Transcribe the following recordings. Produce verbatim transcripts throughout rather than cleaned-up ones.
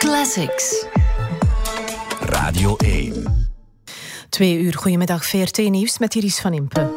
Classics. Radio één. Twee uur, goedemiddag, V R T-nieuws met Iris van Impe.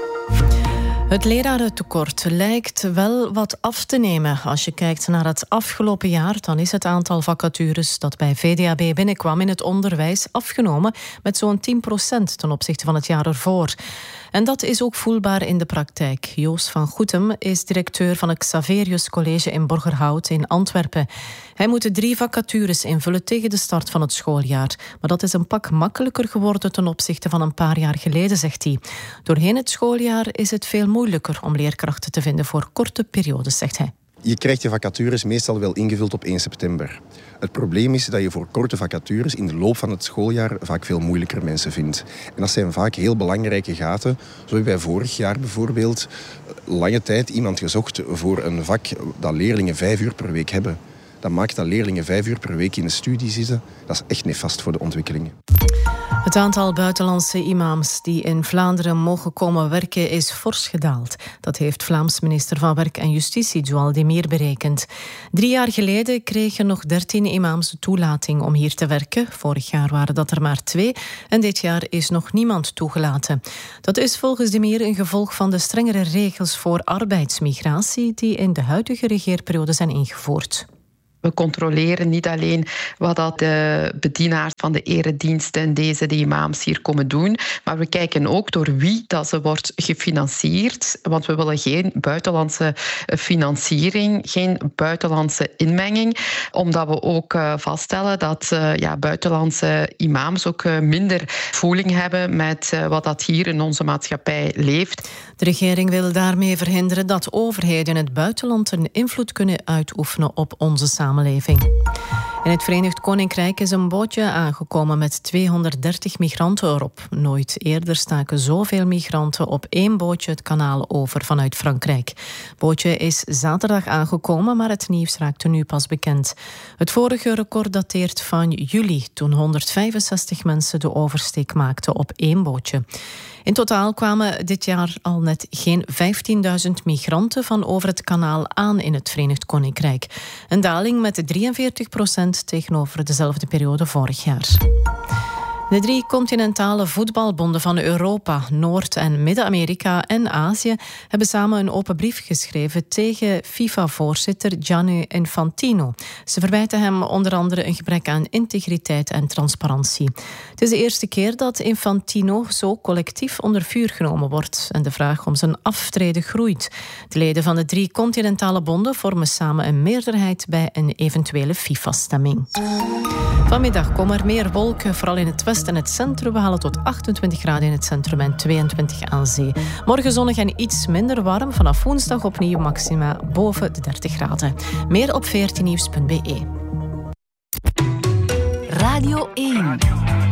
Het lerarentekort lijkt wel wat af te nemen. Als je kijkt naar het afgelopen jaar, dan is het aantal vacatures dat bij V D A B binnenkwam in het onderwijs afgenomen met zo'n tien procent ten opzichte van het jaar ervoor. En dat is ook voelbaar in de praktijk. Joost van Goetem is directeur van het Xaverius College in Borgerhout in Antwerpen. Hij moet de drie vacatures invullen tegen de start van het schooljaar. Maar dat is een pak makkelijker geworden ten opzichte van een paar jaar geleden, zegt hij. Doorheen het schooljaar is het veel moeilijker om leerkrachten te vinden voor korte periodes, zegt hij. Je krijgt je vacatures meestal wel ingevuld op één september. Het probleem is dat je voor korte vacatures in de loop van het schooljaar vaak veel moeilijker mensen vindt. En dat zijn vaak heel belangrijke gaten. Zo hebben wij vorig jaar bijvoorbeeld lange tijd iemand gezocht voor een vak dat leerlingen vijf uur per week hebben. Dat maakt dat leerlingen vijf uur per week in de studie zitten. Dat is echt nefast voor de ontwikkelingen. Het aantal buitenlandse imams die in Vlaanderen mogen komen werken is fors gedaald. Dat heeft Vlaams minister van Werk en Justitie, Joël Demir, berekend. Drie jaar geleden kregen nog dertien imams de toelating om hier te werken. Vorig jaar waren dat er maar twee en dit jaar is nog niemand toegelaten. Dat is volgens Demir een gevolg van de strengere regels voor arbeidsmigratie die in de huidige regeerperiode zijn ingevoerd. We controleren niet alleen wat dat de bedienaars van de erediensten en deze de imams hier komen doen, maar we kijken ook door wie dat ze wordt gefinancierd, want we willen geen buitenlandse financiering, geen buitenlandse inmenging, omdat we ook vaststellen dat ja, buitenlandse imams ook minder voeling hebben met wat dat hier in onze maatschappij leeft. De regering wil daarmee verhinderen dat overheden in het buitenland een invloed kunnen uitoefenen op onze samenleving. In het Verenigd Koninkrijk is een bootje aangekomen met tweehonderddertig migranten erop. Nooit eerder staken zoveel migranten op één bootje het kanaal over vanuit Frankrijk. Het bootje is zaterdag aangekomen, maar het nieuws raakte nu pas bekend. Het vorige record dateert van juli, toen honderdvijfenzestig mensen de oversteek maakten op één bootje. In totaal kwamen dit jaar al net geen vijftienduizend migranten van over het kanaal aan in het Verenigd Koninkrijk. Een daling met drieënveertig procent tegenover dezelfde periode vorig jaar. De drie continentale voetbalbonden van Europa, Noord- en Midden-Amerika en Azië hebben samen een open brief geschreven tegen FIFA-voorzitter Gianni Infantino. Ze verwijten hem onder andere een gebrek aan integriteit en transparantie. Het is de eerste keer dat Infantino zo collectief onder vuur genomen wordt en de vraag om zijn aftreden groeit. De leden van de drie continentale bonden vormen samen een meerderheid bij een eventuele FIFA-stemming. Vanmiddag komen er meer wolken, vooral in het westen en het centrum. We halen tot achtentwintig graden in het centrum en tweeëntwintig aan zee. Morgen zonnig en iets minder warm. Vanaf woensdag opnieuw maxima boven de dertig graden. Meer op v r t nieuws punt b e. Radio één.